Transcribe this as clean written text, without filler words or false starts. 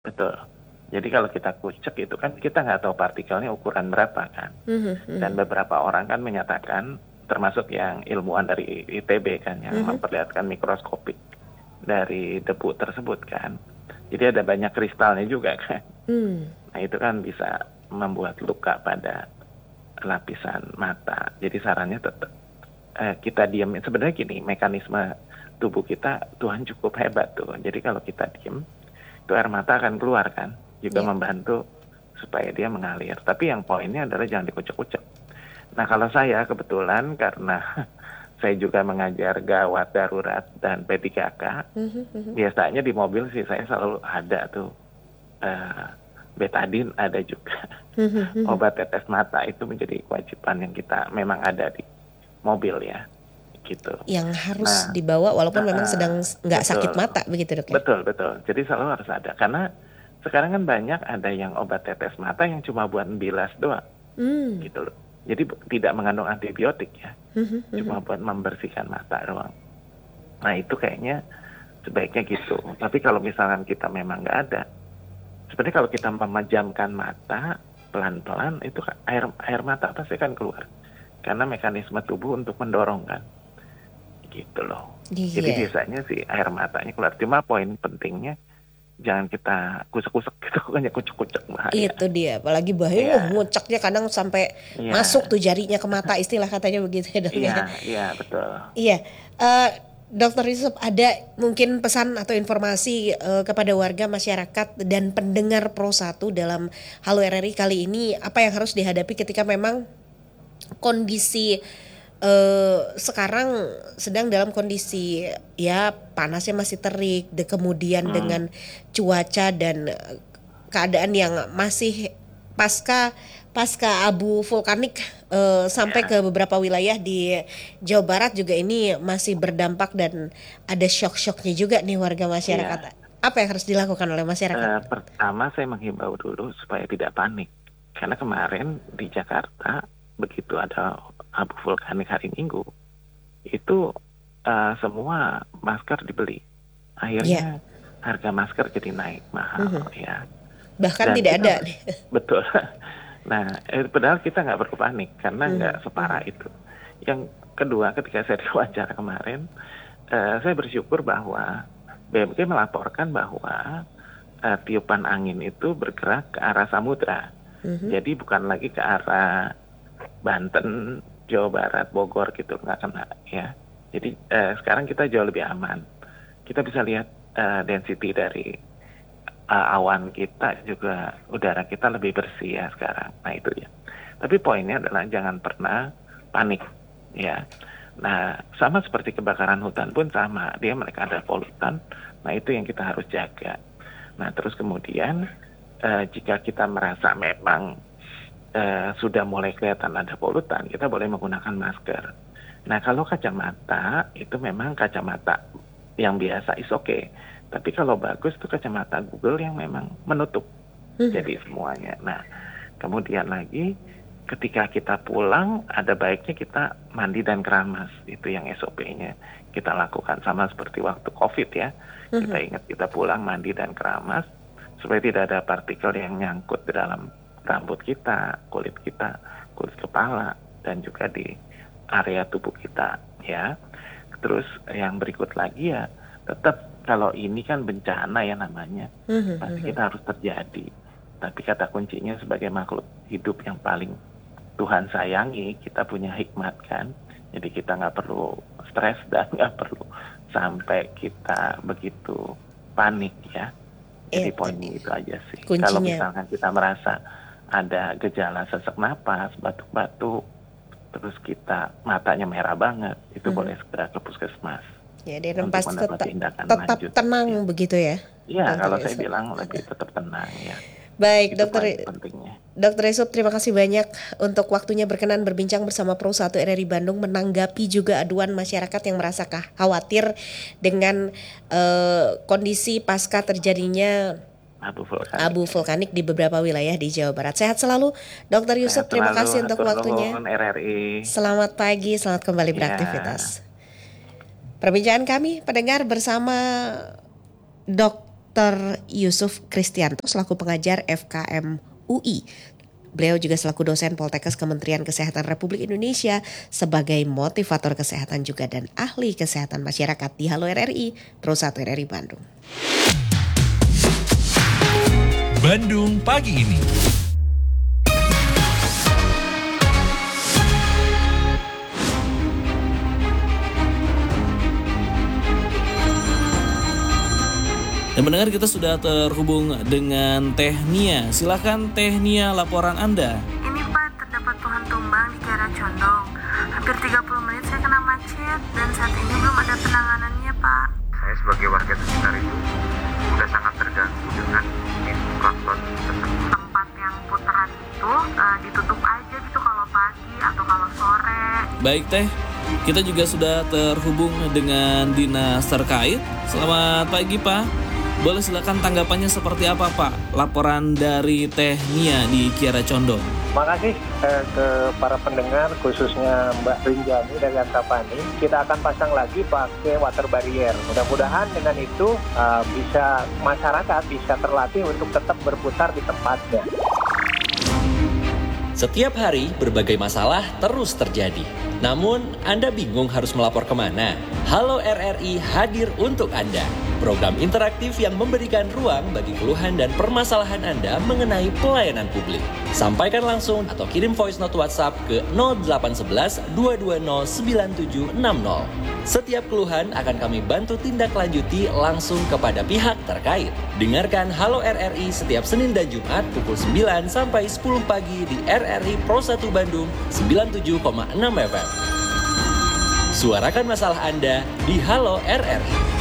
betul. Jadi kalau kita kucek itu kan kita nggak tahu partikelnya ukuran berapa kan. Dan beberapa orang kan menyatakan, termasuk yang ilmuwan dari ITB kan, yang memperlihatkan mikroskopik dari debu tersebut kan. Jadi ada banyak kristalnya juga kan. Nah itu kan bisa membuat luka pada lapisan mata. Jadi sarannya tetap kita diam. Sebenarnya gini, mekanisme tubuh kita Tuhan cukup hebat tuh. Jadi kalau kita diam, itu air mata akan keluar kan, juga membantu supaya dia mengalir. Tapi yang poinnya adalah jangan dikucek-kucek. Nah kalau saya kebetulan karena saya juga mengajar gawat darurat dan P3K, biasanya di mobil sih saya selalu ada tuh betadine, ada juga obat tetes mata. Itu menjadi kewajiban yang kita memang ada di mobil ya, gitu. Yang harus Nah, dibawa walaupun memang sedang nggak sakit mata begitu dok ya? Betul. Jadi selalu harus ada. Karena sekarang kan banyak ada yang obat tetes mata yang cuma buat bilas doang, gitu loh. Jadi tidak mengandung antibiotik ya, cuma buat membersihkan mata doang. Nah itu kayaknya sebaiknya gitu. Tapi kalau misalkan kita memang nggak ada, sebenarnya kalau kita memejamkan mata pelan-pelan, itu air mata pasti akan keluar. Karena mekanisme tubuh untuk mendorong kan, gitu loh. Jadi biasanya sih air matanya keluar. Cuma poin pentingnya jangan kita kusek-kusek gitu, kan ya, kucek-kucek bahaya. Itu dia, apalagi bahaya nguceknya kadang sampai masuk tuh jarinya ke mata, istilah katanya begitu ya dok ya. Iya betul. Iya, Dokter Yusuf, ada mungkin pesan atau informasi kepada warga masyarakat dan pendengar Pro 1 dalam Halo RRI kali ini, apa yang harus dihadapi ketika memang kondisi sekarang sedang dalam kondisi ya panasnya masih terik, kemudian dengan cuaca dan keadaan yang masih pasca abu vulkanik sampai ke beberapa wilayah di Jawa Barat juga ini masih berdampak dan ada shock-shocknya juga nih warga masyarakat. Apa yang harus dilakukan oleh masyarakat? Pertama saya menghimbau dulu supaya tidak panik, karena kemarin di Jakarta begitu ada abu vulkanik hari Minggu, itu semua masker dibeli. Akhirnya harga masker jadi naik mahal ya. Bahkan dan tidak ada. Betul. Nah, padahal kita nggak perlu panik karena nggak separah itu. Yang kedua, ketika saya diwawancara kemarin, saya bersyukur bahwa BMG melaporkan bahwa tiupan angin itu bergerak ke arah samudra. Jadi bukan lagi ke arah Banten, Jawa Barat, Bogor gitu, nggak kena ya. Jadi sekarang kita jauh lebih aman. Kita bisa lihat density dari awan kita, juga udara kita lebih bersih ya sekarang. Nah itu ya. Tapi poinnya adalah jangan pernah panik ya. Nah sama seperti kebakaran hutan pun sama, mereka ada polutan. Nah itu yang kita harus jaga. Nah terus kemudian jika kita merasa memang sudah mulai kelihatan ada polutan, kita boleh menggunakan masker. Nah kalau kacamata itu memang kacamata yang biasa is okay. Tapi kalau bagus tuh kacamata Google yang memang menutup jadi semuanya. Nah kemudian lagi ketika kita pulang ada baiknya kita mandi dan keramas. Itu yang SOP-nya kita lakukan, sama seperti waktu COVID ya. Kita ingat kita pulang mandi dan keramas supaya tidak ada partikel yang nyangkut di dalam rambut kita, kulit kepala, dan juga di area tubuh kita ya. Terus yang berikut lagi ya, tetap kalau ini kan bencana ya namanya, pasti kita harus terjadi. Tapi kata kuncinya sebagai makhluk hidup yang paling Tuhan sayangi, kita punya hikmat kan. Jadi kita nggak perlu stres dan nggak perlu sampai kita begitu panik ya. Jadi poinnya itu aja sih. Kuncinya. Kalau misalkan kita merasa ada gejala sesak napas, batuk-batuk, terus kita matanya merah banget, itu boleh segera ke puskesmas. Ya, dan pasti tetap tenang ya. Begitu ya? Iya, kalau saya bilang lebih tetap tenang ya. Baik, Dokter Yusuf, terima kasih banyak untuk waktunya berkenan berbincang bersama Pro 1 RRI Bandung, menanggapi juga aduan masyarakat yang merasa khawatir dengan kondisi pasca terjadinya abu vulkanik di beberapa wilayah di Jawa Barat. Sehat selalu, Dokter Yusuf. Terima kasih untuk waktunya. RRI. Selamat pagi, selamat kembali beraktivitas. Perbincangan kami pendengar bersama Dok Dr. Yusuf Kristianto selaku pengajar FKM UI. Beliau juga selaku dosen Poltekkes Kementerian Kesehatan Republik Indonesia sebagai motivator kesehatan juga dan ahli kesehatan masyarakat di Halo RRI, Pro 1 RRI Bandung. Bandung pagi ini. Dan mendengar kita sudah terhubung dengan Teh Nia. Silakan Teh Nia, laporan Anda. Ini Pak, terdapat pohon tumbang di Kiara Condong. Hampir 30 menit saya kena macet dan saat ini belum ada penanganannya Pak. Saya sebagai warga sekitar itu sudah sangat terganggu dengan klakson tersebut. Tempat yang putaran itu ditutup aja gitu kalau pagi atau kalau sore. Baik Teh, kita juga sudah terhubung dengan dinas terkait. Selamat pagi Pak. Boleh silakan tanggapannya seperti apa Pak? Laporan dari Teh Nia di Kiara Condong. Terima kasih ke para pendengar, khususnya Mbak Rinjani dari Antapani. Kita akan pasang lagi pakai water barrier. Mudah-mudahan dengan itu bisa masyarakat bisa terlatih untuk tetap berputar di tempatnya. Setiap hari berbagai masalah terus terjadi. Namun Anda bingung harus melapor kemana? Halo RRI hadir untuk Anda. Program interaktif yang memberikan ruang bagi keluhan dan permasalahan Anda mengenai pelayanan publik. Sampaikan langsung atau kirim voice note WhatsApp ke 0811 220 9760. Setiap keluhan akan kami bantu tindak lanjuti langsung kepada pihak terkait. Dengarkan Halo RRI setiap Senin dan Jumat pukul 9 sampai 10 pagi di RRI Pro 1 Bandung 97,6 FM. Suarakan masalah Anda di Halo RRI.